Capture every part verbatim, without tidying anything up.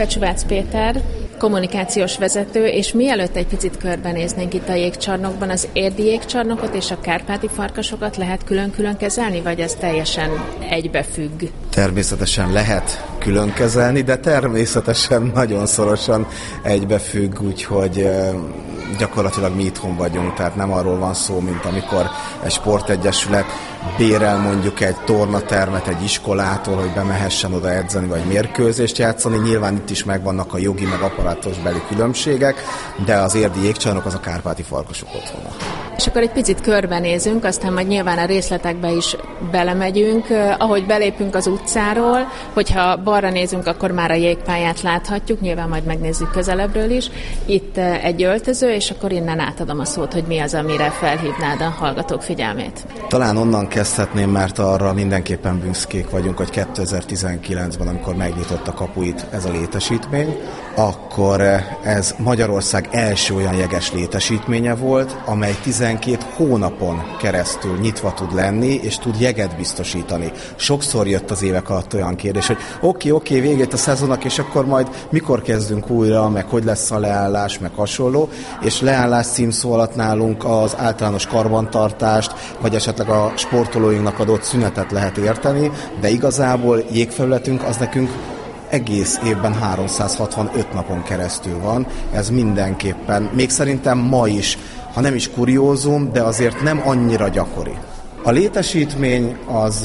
Pecsúvác Péter, kommunikációs vezető, és mielőtt egy picit körbenéznénk itt a jégcsarnokban, az érdi jégcsarnokot és a kárpáti farkasokat lehet külön-külön kezelni, vagy ez teljesen egybefügg? Természetesen lehet külön kezelni, de természetesen nagyon szorosan egybefügg, úgyhogy gyakorlatilag mi itthon vagyunk, tehát nem arról van szó, mint amikor egy sportegyesület bérel mondjuk egy tornatermet egy iskolától, hogy bemehessen oda edzeni vagy mérkőzést játszani. Nyilván itt is megvannak a jogi meg apparátusbeli különbségek, de az érdi jégcsarnok az a kárpáti farkasok otthona. És akkor egy picit körbenézünk, aztán majd nyilván a részletekbe is belemegyünk. Ahogy belépünk az utcáról, hogyha balra nézünk, akkor már a jégpályát láthatjuk, nyilván majd megnézzük közelebbről is. Itt egy öltöző, és akkor innen átadom a szót, hogy mi az, amire felhívnád a hallgatók figyelmét. Talán onnan kezdhetném, mert arra mindenképpen büszkék vagyunk, hogy kétezer-tizenkilencben, amikor megnyitott a kapuit ez a létesítmény, akkor ez Magyarország első olyan jeges létesítménye volt, amely tizenkét hónapon keresztül nyitva tud lenni, és tud jeget biztosítani. Sokszor jött az évek alatt olyan kérdés, hogy oké, oké, végét a szezonnak, és akkor majd mikor kezdünk újra, meg hogy lesz a leállás, meg hasonló, és leállás címszó alatt nálunk az általános karbantartást, vagy esetleg a sportolóinknak adott szünetet lehet érteni, de igazából jégfelületünk az nekünk egész évben háromszázhatvanöt napon keresztül van. Ez mindenképpen, még szerintem ma is, ha nem is kuriózum, de azért nem annyira gyakori. A létesítmény az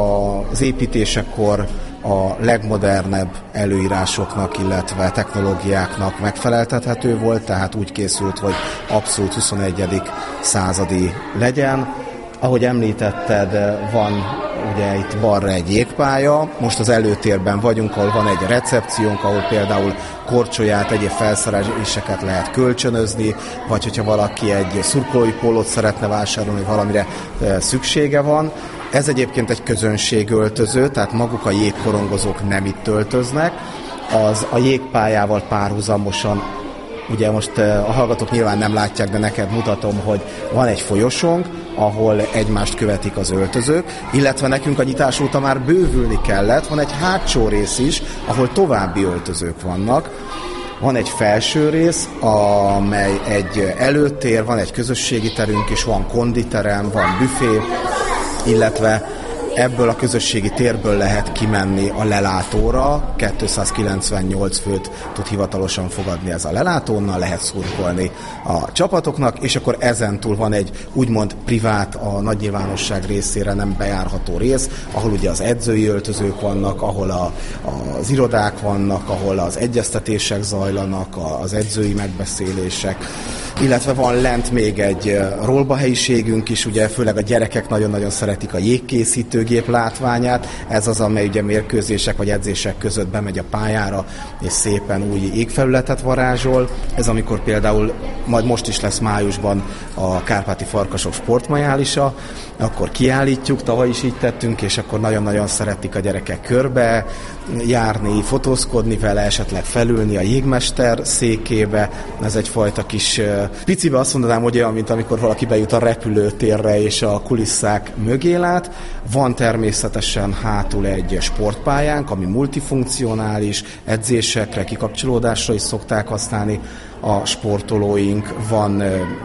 az építésekor a legmodernebb előírásoknak, illetve technológiáknak megfeleltethető volt, tehát úgy készült, hogy abszolút huszonegyedik századi legyen. Ahogy említetted, van ugye itt balra egy jégpálya, most az előtérben vagyunk, ahol van egy recepciónk, ahol például korcsolyát, egyéb felszereléseket lehet kölcsönözni, vagy hogyha valaki egy szurkolói pólót szeretne vásárolni, valamire szüksége van. Ez egyébként egy közönségöltöző, tehát maguk a jégkorongozók nem itt öltöznek, az a jégpályával párhuzamosan. Ugye most a hallgatók nyilván nem látják, de neked mutatom, hogy van egy folyosónk, ahol egymást követik az öltözők, illetve nekünk a nyitás óta már bővülni kellett, van egy hátsó rész is, ahol további öltözők vannak. Van egy felső rész, amely egy előtér, van egy közösségi terünk is, van konditerem, van büfé, illetve ebből a közösségi térből lehet kimenni a lelátóra, kétszázkilencvennyolc főt tud hivatalosan fogadni ez a lelátó, onnan lehet szurkolni a csapatoknak, és akkor ezentúl van egy úgymond privát, a nagy nyilvánosság részére nem bejárható rész, ahol ugye az edzői öltözők vannak, ahol a, az irodák vannak, ahol az egyeztetések zajlanak, az edzői megbeszélések, illetve van lent még egy rollbahelyiségünk is, ugye főleg a gyerekek nagyon-nagyon szeretik a jégkészítőgép látványát, ez az, amely ugye mérkőzések vagy edzések között bemegy a pályára, és szépen új jégfelületet varázsol. Ez amikor például, majd most is lesz májusban a Kárpáti Farkasok sportmajálisa, akkor kiállítjuk, tavaly is így tettünk, és akkor nagyon-nagyon szeretik a gyerekek körbe járni, fotózkodni vele, esetleg felülni a jégmester székébe. Ez egyfajta kis picibe azt mondanám, hogy olyan, mint amikor valaki bejut a repülőtérre és a kulisszák mögé lát. Van természetesen hátul egy sportpályánk, ami multifunkcionális, edzésekre, kikapcsolódásra is szokták használni a sportolóink. Van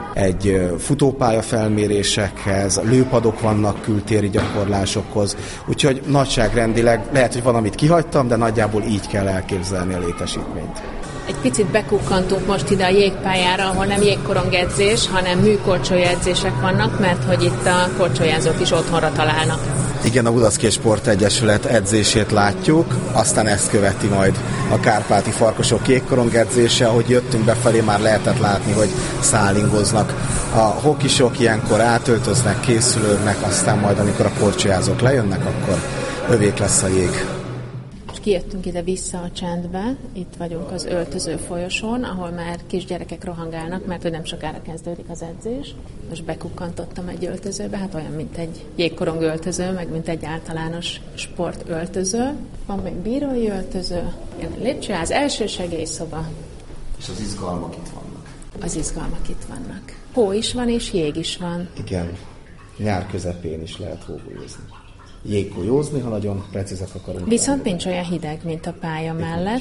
egy futópálya felmérésekhez, lőpadok vannak kültéri gyakorlásokhoz, úgyhogy nagyságrendileg lehet, hogy van, amit kihagytam, de nagyjából így kell elképzelni a létesítményt. Egy picit bekukkantunk most ide a jégpályára, ahol nem jégkorongedzés, hanem műkorcsolya edzések vannak, mert hogy itt a korcsolyázók is otthonra találnak. Igen, a Budaszkés Sportegyesület edzését látjuk, aztán ezt követi majd a Kárpáti Farkasok jégkorong edzése. Ahogy jöttünk befelé, már lehetett látni, hogy szállingoznak. A hokisok ilyenkor átöltöznek, készülődnek, aztán majd, amikor a korcsolyázók lejönnek, akkor övék lesz a jég. Kijöttünk ide vissza a csendbe, itt vagyunk az öltöző folyosón, ahol már kisgyerekek rohangálnak, mert hogy nem sokára kezdődik az edzés. Most bekukkantottam egy öltözőbe, hát olyan, mint egy jégkorong öltöző, meg mint egy általános sportöltöző. Van még bírói öltöző, jön a lépcsőház, elsősegélyszoba. És az izgalmak itt vannak. Az izgalmak itt vannak. Hó is van, és jég is van. Igen, nyár közepén is lehet hógolyózni. Jéggolyózni, ha nagyon precízek akarunk. Viszont nincs olyan hideg, mint a pálya mellett.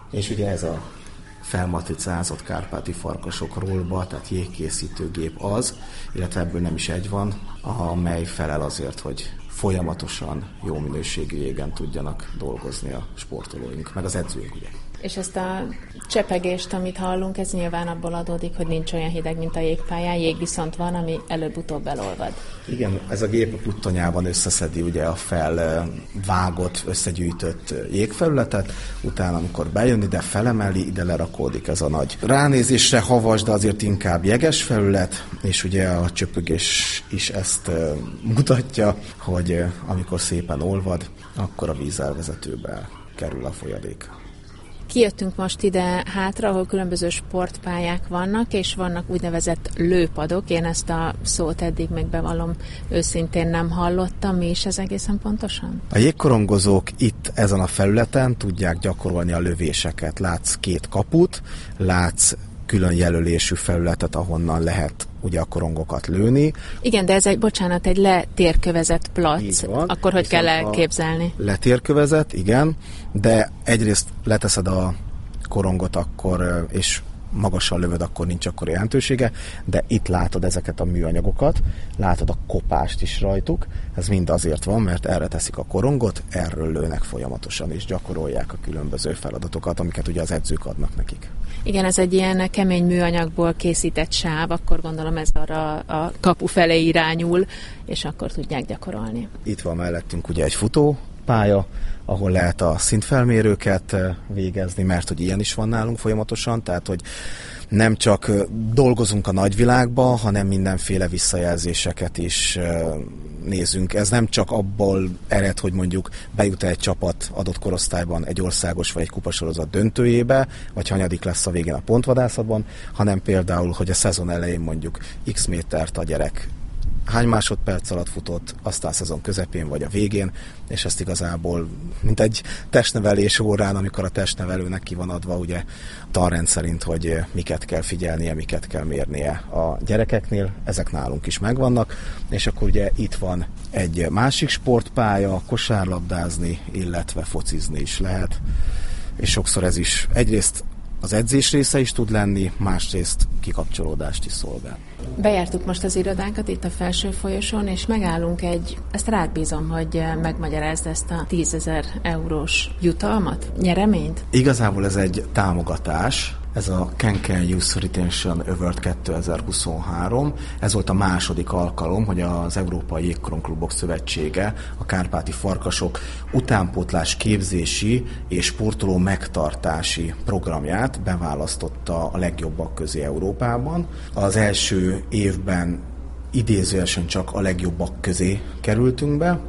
És ugye ez a felmatricázott kárpáti farkasok rollba, tehát jégkészítőgép az, illetve ebből nem is egy van, amely felel azért, hogy folyamatosan jó minőségű jégen tudjanak dolgozni a sportolóink, meg az edzőink, ugye. És ezt a csepegést, amit hallunk, ez nyilván abból adódik, hogy nincs olyan hideg, mint a jégpályán, jég viszont van, ami előbb-utóbb elolvad. Igen, ez a gép a puttonyában összeszedi ugye a felvágott, összegyűjtött jégfelületet, utána amikor bejön ide, felemeli, ide lerakódik ez a nagy ránézésre havas, de azért inkább jeges felület, és ugye a csöpögés is ezt mutatja, hogy amikor szépen olvad, akkor a vízelvezetőbe kerül a folyadék. Kijöttünk most ide hátra, ahol különböző sportpályák vannak, és vannak úgynevezett lőpadok. Én ezt a szót eddig még bevallom, őszintén nem hallottam. Mi is ez egészen pontosan? A jégkorongozók itt ezen a felületen tudják gyakorolni a lövéseket. Látsz két kaput, látsz külön jelölésű felületet, ahonnan lehet ugye a korongokat lőni. Igen, de ez egy, bocsánat, egy letérkövezett plac. Akkor hogy kell elképzelni? Letérkövezett, igen, de egyrészt leteszed a korongot akkor, és magasan lövöd, akkor nincs akkor jelentősége, de itt látod ezeket a műanyagokat, látod a kopást is rajtuk, ez mind azért van, mert erre teszik a korongot, erről lőnek folyamatosan, és gyakorolják a különböző feladatokat, amiket ugye az edzők adnak nekik. Igen, ez egy ilyen kemény műanyagból készített sáv, akkor gondolom ez arra a kapu felé irányul, és akkor tudják gyakorolni. Itt van mellettünk ugye egy futópálya, ahol lehet a szintfelmérőket végezni, mert hogy ilyen is van nálunk folyamatosan, tehát hogy nem csak dolgozunk a nagyvilágba, hanem mindenféle visszajelzéseket is nézünk. Ez nem csak abból ered, hogy mondjuk bejut egy csapat adott korosztályban egy országos vagy egy kupasorozat döntőjébe, vagy hanyadik lesz a végén a pontvadászatban, hanem például, hogy a szezon elején mondjuk x métert a gyerek hány másodperc alatt futott, aztán a szezon közepén vagy a végén, és ezt igazából, mint egy testnevelés órán, amikor a testnevelőnek ki van adva ugye tanrend szerint, hogy miket kell figyelnie, miket kell mérnie a gyerekeknél, ezek nálunk is megvannak, és akkor ugye itt van egy másik sportpálya, kosárlabdázni, illetve focizni is lehet, és sokszor ez is egyrészt az edzés része is tud lenni, másrészt kikapcsolódást is szolgál. Bejártuk most az irodánkat itt a felső folyosón, és megállunk egy, ezt rád bízom, hogy megmagyarázd ezt a tízezer eurós jutalmat, nyereményt? Igazából ez egy támogatás, ez a Can Can Youth Retention Award kétezer-huszonhárom. Ez volt a második alkalom, hogy az Európai Jégkorongklubok Szövetsége a kárpáti farkasok utánpótlás képzési és sportoló megtartási programját beválasztotta a legjobbak közé Európában. Az első évben idézőesen csak a legjobbak közé kerültünk be.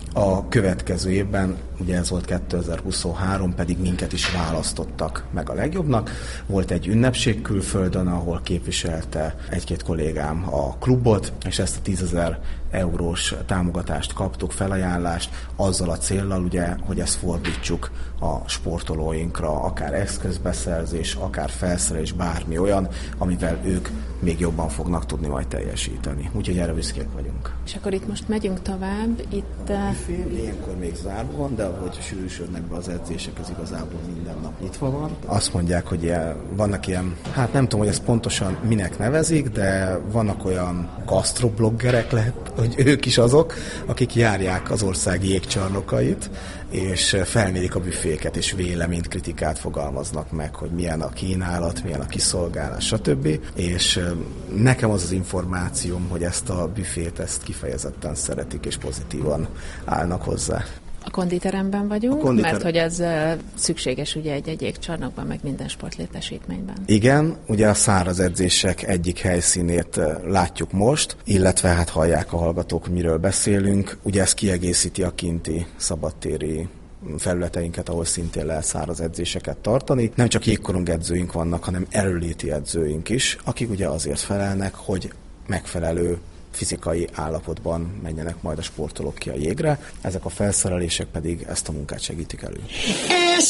A következő évben, ugye ez volt kétezer-huszonhárom, pedig minket is választottak meg a legjobbnak. Volt egy ünnepség külföldön, ahol képviselte egy-két kollégám a klubot, és ezt a tízezer eurós támogatást kaptuk, felajánlást, azzal a céllal, ugye, hogy ezt fordítsuk a sportolóinkra, akár eszközbeszerzés, akár felszerelés, bármi olyan, amivel ők még jobban fognak tudni majd teljesíteni. Úgyhogy erre büszkék vagyunk. És akkor itt most megyünk tovább. Itt ilyenkor még zárva van, de ahogy sűrűsödnek be az edzések, ez igazából minden nap nyitva van. Azt mondják, hogy ilyen, vannak ilyen, hát nem tudom, hogy ezt pontosan minek nevezik, de vannak olyan gasztrobloggerek, lehet, hogy ők is azok, akik járják az ország jégcsarnokait, és felmérik a büféket, és véleményt, kritikát fogalmaznak meg, hogy milyen a kínálat, milyen a kiszolgálás, stb. És nekem az az információm, hogy ezt a büfét, ezt kifejezetten szeretik, és pozitívan állnak hozzá. A konditeremben vagyunk, konditer... mert hogy ez uh, szükséges ugye egy jégcsarnokban, meg minden sportlétesítményben. Igen, ugye a száraz edzések egyik helyszínét uh, látjuk most, illetve hát hallják a hallgatók, hogy miről beszélünk. Ugye ez kiegészíti a kinti szabadtéri felületeinket, ahol szintén lehet száraz edzéseket tartani. Nem csak jégkorong edzőink vannak, hanem erőléti edzőink is, akik ugye azért felelnek, hogy megfelelő fizikai állapotban menjenek majd a sportolók ki a jégre. Ezek a felszerelések pedig ezt a munkát segítik elő.